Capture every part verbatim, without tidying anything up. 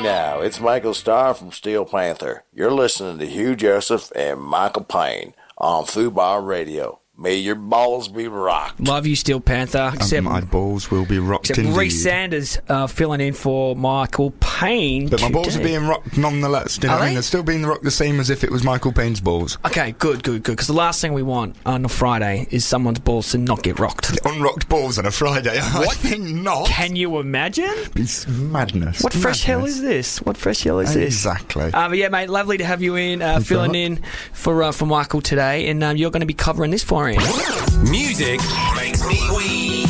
now, it's Michael Starr from Steel Panther. You're listening to Hugh Joseph and Michael Payne on Fubar Radio. May your balls be rocked. Love you, Steel Panther. Except and my balls will be rocked except indeed. Reece Sanders uh, filling in for Michael Payne. But my today. balls are being rocked nonetheless. Do you know Are what I mean? they? They're still being rocked the same as if it was Michael Payne's balls. Okay, good, good, good. Because the last thing we want on a Friday is someone's balls to not get rocked. Unrocked balls on a Friday. What? I think not. Can you imagine? It's madness. What fresh madness. hell is this? What fresh hell is this? Exactly. Uh, but yeah, mate, lovely to have you in, uh, filling in for uh, for Michael today. And uh, you're going to be covering this for him. Music makes me weak.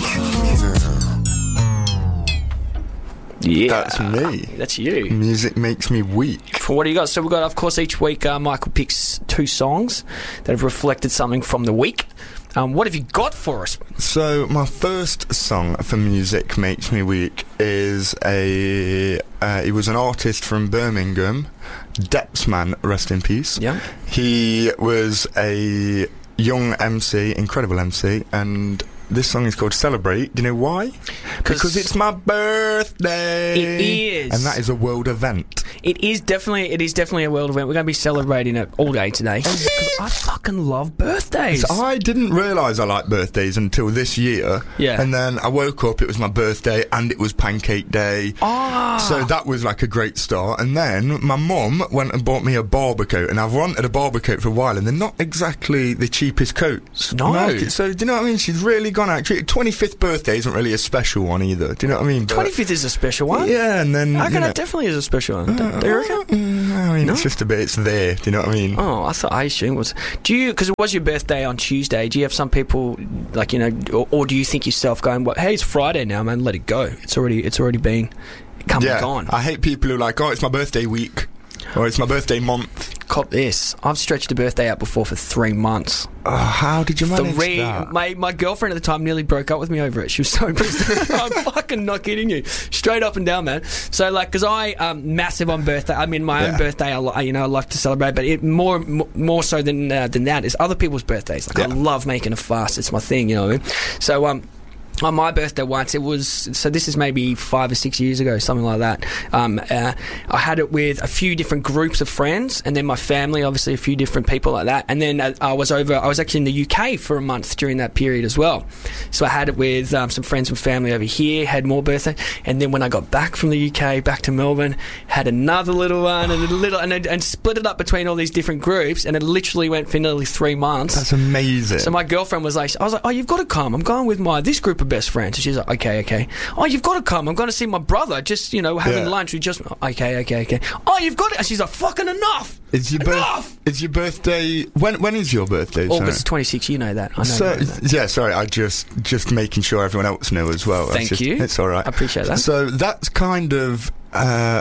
Yeah. That's me. That's you. Music makes me weak. For what do you got? So we've got, of course, each week uh, Michael picks two songs that have reflected something from the week. Um, what have you got for us? So my first song for Music Makes Me Weak is a... Uh, he was an artist from Birmingham, Depsman, rest in peace. Yeah. He was a young M C, incredible M C, and this song is called Celebrate. Do you know why? Because it's my birthday. It is. And that is a world event. It is definitely it is definitely a world event. We're going to be celebrating it all day today. Because I fucking love birthdays. So I didn't realise I liked birthdays until this year. Yeah. And then I woke up, it was my birthday, and it was Pancake Day. Ah. So that was like a great start. And then my mum went and bought me a barber coat, and I've wanted a barber coat for a while, and they're not exactly the cheapest coats. No. Market. So do you know what I mean? She's really gone out. twenty-fifth birthday isn't really a special one either. Do you know what I mean? But twenty-fifth is a special one? yeah, and then... I reckon you know, it definitely is a special one. uh, Do you reckon? mm, I mean, No? it's just a bit, it's there. Do you know what I mean? Oh, I thought I assumed it was. Do you? Because it was your birthday on Tuesday. Do you have some people like you know, or, or do you think yourself going, "Well, hey, it's Friday now, man. Let it go. It's already, it's already been come yeah, and gone." I hate people who are like, oh, it's my birthday week, or it's my birthday month. Cop this. I've stretched a birthday out before for three months. Oh, how did you manage Three. that? My my girlfriend at the time nearly broke up with me over it. She was so pissed. I'm fucking not kidding you. Straight up and down, man. So like, because I um massive on birthday. I mean, my Yeah. own birthday. I, li- you know I like to celebrate, but it more more, more so than uh, than that is other people's birthdays. Like Yeah. I love making a fuss. It's my thing. You know what I mean? So um. On my birthday once, it was, so this is maybe five or six years ago, something like that. Um, uh, I had it with a few different groups of friends, and then my family, obviously a few different people like that. And then uh, I was over, I was actually in the U K for a month during that period as well. So I had it with um, some friends and family over here, had more birthday. And then when I got back from the U K, back to Melbourne, had another little one, and a little, and, and split it up between all these different groups, and it literally went for nearly three months. That's amazing. So my girlfriend was like, I was like, oh, you've got to come. I'm going with my this group of best friends. And she's like, okay, okay. Oh, you've got to come. I'm going to see my brother. Just you know, having Yeah. lunch. We just okay, okay, okay. Oh, you've got it. And she's like, fucking enough. Is your Enough! birth? Is your birthday? When? When is your birthday? sorry? August twenty-sixth. You know that. I know. So you know that. yeah, sorry. I just just making sure everyone else knew as well. That's Thank just, you. It's all right. I appreciate that. So that's kind of. Uh,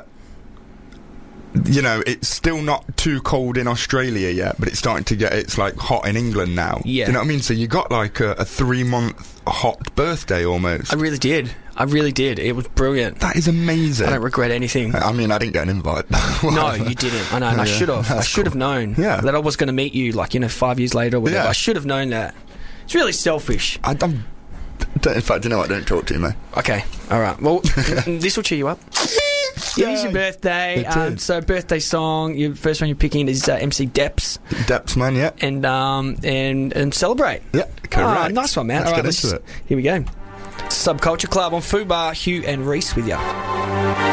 you know, it's still not too cold in Australia yet, but it's starting to get, it's like hot in England now. Yeah. Do you know what I mean? So you got like a, a three month hot birthday almost. I really did. I really did. It was brilliant. That is amazing. I don't regret anything. I mean, I didn't get an invite. No, you didn't. I know. And I Yeah, should have. I that's should have cool. known Yeah. that I was going to meet you, like, you know, five years later or whatever. Yeah. I should have known that. It's really selfish. I don't, in fact, you know what? Don't talk to me. Okay. All right. Well, this will cheer you up. It is your birthday. It Um, is. so, birthday song. Your first one you're picking is uh, M C Deps, Depths, man, yeah. and um and and Celebrate. Yeah, correct. Ah, nice one, man. Let's All right, get let's into here we go. Subculture Club on Fubar, Hugh and Reece with you.